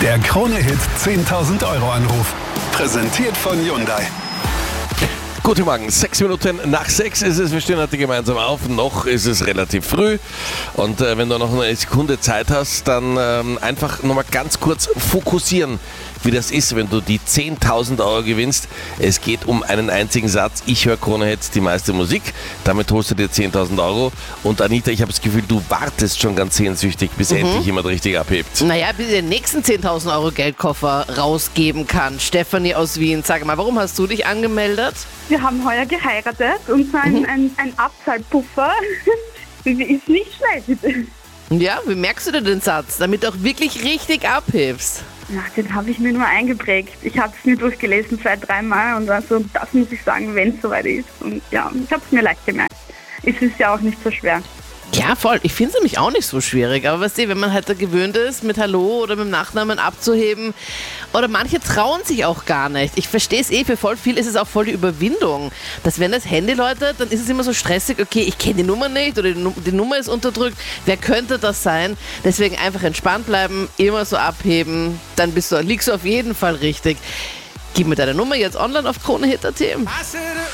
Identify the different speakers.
Speaker 1: Der Krone-Hit 10.000 Euro Anruf. Präsentiert von Hyundai.
Speaker 2: Guten Morgen, 6 Minuten nach 6 ist es, wir stehen heute gemeinsam auf, noch ist es relativ früh und wenn du noch eine Sekunde Zeit hast, dann einfach nochmal ganz kurz fokussieren, wie das ist, wenn du die 10.000 Euro gewinnst. Es geht um einen einzigen Satz, ich höre Krone-Hit, die meiste Musik, damit holst du dir 10.000 Euro und Anita, ich habe das Gefühl, du wartest schon ganz sehnsüchtig, bis endlich jemand richtig abhebt.
Speaker 3: Naja, bis ich den nächsten 10.000 Euro Geldkoffer rausgeben kann. Stefanie aus Wien, sag mal, warum hast du dich angemeldet?
Speaker 4: Wir haben heuer geheiratet und so ein Abzahlpuffer ist nicht schlecht.
Speaker 3: Ja, wie merkst du denn den Satz, damit du auch wirklich richtig abhebst?
Speaker 4: Ja, den habe ich mir nur eingeprägt. Ich habe es mir durchgelesen 2-3 Mal und also das muss ich sagen, wenn es soweit ist. Und ja, ich habe es mir leicht gemerkt. Es ist ja auch nicht so schwer.
Speaker 3: Ja, voll. Ich finde es nämlich auch nicht so schwierig. Aber weißt du, wenn man halt da gewöhnt ist, mit Hallo oder mit dem Nachnamen abzuheben, oder manche trauen sich auch gar nicht. Ich verstehe es für voll viel ist es auch voll die Überwindung. Dass wenn das Handy läutet, dann ist es immer so stressig, okay, ich kenne die Nummer nicht oder die Nummer ist unterdrückt. Wer könnte das sein? Deswegen einfach entspannt bleiben, immer so abheben, dann liegst du auf jeden Fall richtig. Gib mir deine Nummer jetzt online auf kronehit.at.